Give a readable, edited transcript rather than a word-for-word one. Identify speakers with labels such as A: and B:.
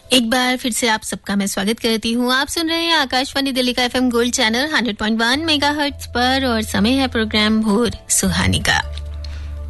A: एक बार फिर से आप सबका मैं स्वागत करती हूँ। आप सुन रहे हैं आकाशवाणी दिल्ली का एफएम गोल्ड चैनल 100.1 मेगाहर्ट्ज पर और समय है प्रोग्राम भोर सुहानी का।